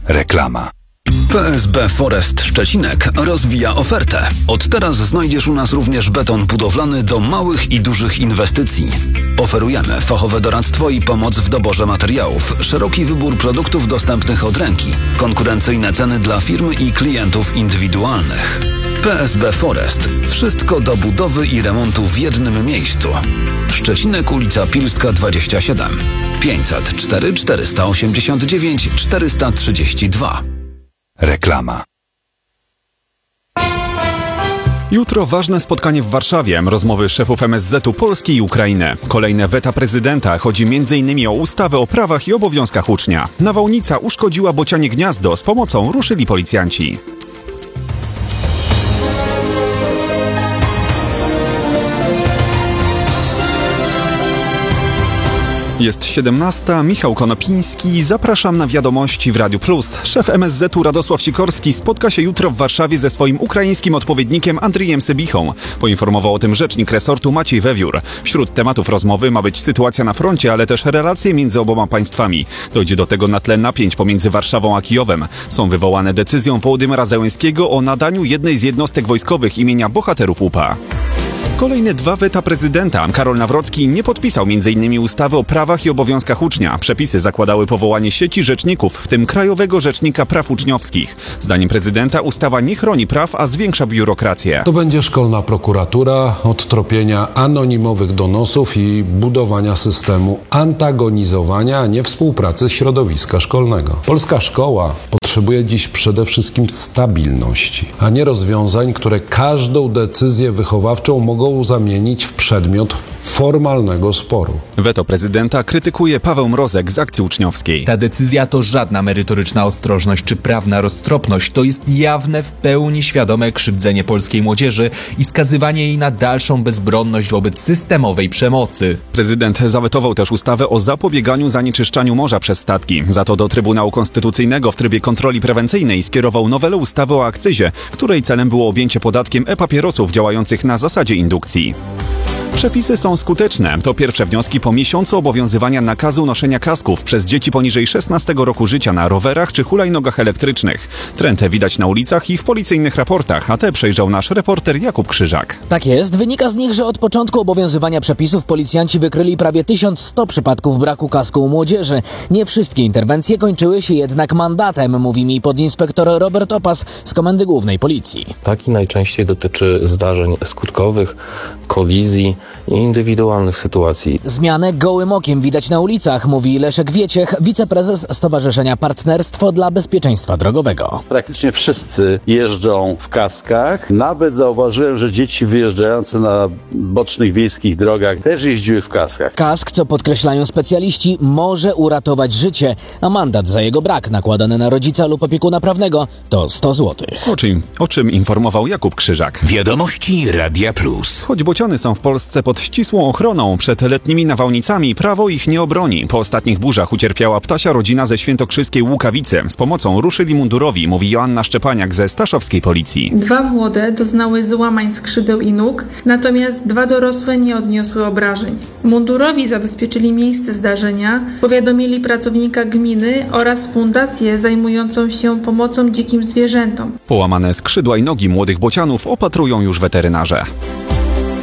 Reklama. PSB Forest Szczecinek rozwija ofertę. Od teraz znajdziesz u nas również beton budowlany do małych i dużych inwestycji. Oferujemy fachowe doradztwo i pomoc w doborze materiałów, szeroki wybór produktów dostępnych od ręki, konkurencyjne ceny dla firm i klientów indywidualnych. PSB Forest. Wszystko do budowy i remontu w jednym miejscu. Szczecinek, ulica Pilska 27. 504 489 432. Reklama. Jutro ważne spotkanie w Warszawie. Rozmowy szefów MSZ-u Polski i Ukrainy. Kolejne weta prezydenta. Chodzi m.in. o ustawę o prawach i obowiązkach ucznia. Nawałnica uszkodziła bocianie gniazdo. Z pomocą ruszyli policjanci. Jest 17. Michał Konopiński. Zapraszam na wiadomości w Radiu Plus. Szef MSZ-u Radosław Sikorski spotka się jutro w Warszawie ze swoim ukraińskim odpowiednikiem Andrijem Sybichą. Poinformował o tym rzecznik resortu Maciej Wewiór. Wśród tematów rozmowy ma być sytuacja na froncie, ale też relacje między oboma państwami. Dojdzie do tego na tle napięć pomiędzy Warszawą a Kijowem. Są wywołane decyzją Wołodymyra Zełenskiego o nadaniu jednej z jednostek wojskowych imienia bohaterów UPA. Kolejne 2 weta prezydenta. Karol Nawrocki nie podpisał m.in. ustawy o prawach i obowiązkach ucznia. Przepisy zakładały powołanie sieci rzeczników, w tym Krajowego Rzecznika Praw Uczniowskich. Zdaniem prezydenta ustawa nie chroni praw, a zwiększa biurokrację. To będzie szkolna prokuratura od tropienia anonimowych donosów i budowania systemu antagonizowania, a nie współpracy środowiska szkolnego. Polska szkoła potrzebuje dziś przede wszystkim stabilności, a nie rozwiązań, które każdą decyzję wychowawczą mogą zamienić w przedmiot formalnego sporu. Weto prezydenta krytykuje Paweł Mrozek z Akcji Uczniowskiej. Ta decyzja to żadna merytoryczna ostrożność czy prawna roztropność. To jest jawne, w pełni świadome krzywdzenie polskiej młodzieży i skazywanie jej na dalszą bezbronność wobec systemowej przemocy. Prezydent zawetował też ustawę o zapobieganiu zanieczyszczaniu morza przez statki. Za to do Trybunału Konstytucyjnego w trybie kontroli prewencyjnej skierował nowelę ustawy o akcyzie, której celem było objęcie podatkiem e-papierosów działających na zasadzie indukcji. Przepisy są skuteczne. To pierwsze wnioski po miesiącu obowiązywania nakazu noszenia kasków przez dzieci poniżej 16 roku życia na rowerach czy hulajnogach elektrycznych. Trend widać na ulicach i w policyjnych raportach, a te przejrzał nasz reporter Jakub Krzyżak. Tak jest. Wynika z nich, że od początku obowiązywania przepisów policjanci wykryli prawie 1100 przypadków braku kasku u młodzieży. Nie wszystkie interwencje kończyły się jednak mandatem, mówi mi podinspektor Robert Opas z Komendy Głównej Policji. Taki najczęściej dotyczy zdarzeń skutkowych, kolizji i indywidualnych sytuacji. Zmianę gołym okiem widać na ulicach, mówi Leszek Wieciech, wiceprezes Stowarzyszenia Partnerstwo dla Bezpieczeństwa Drogowego. Praktycznie wszyscy jeżdżą w kaskach. Nawet zauważyłem, że dzieci wyjeżdżające na bocznych wiejskich drogach też jeździły w kaskach. Kask, co podkreślają specjaliści, może uratować życie, a mandat za jego brak nakładany na rodzica lub opiekuna prawnego to 100 zł. O czym informował Jakub Krzyżak. Wiadomości Radia Plus. Choć bociany są w Polsce pod ścisłą ochroną przed letnimi nawałnicami, prawo ich nie obroni. Po ostatnich burzach ucierpiała ptasia rodzina ze świętokrzyskiej Łukawicy. Z pomocą ruszyli mundurowi, mówi Joanna Szczepaniak ze Staszowskiej Policji. 2 młode doznały złamań skrzydeł i nóg, natomiast 2 dorosłe nie odniosły obrażeń. Mundurowi zabezpieczyli miejsce zdarzenia, powiadomili pracownika gminy oraz fundację zajmującą się pomocą dzikim zwierzętom. Połamane skrzydła i nogi młodych bocianów opatrują już weterynarze.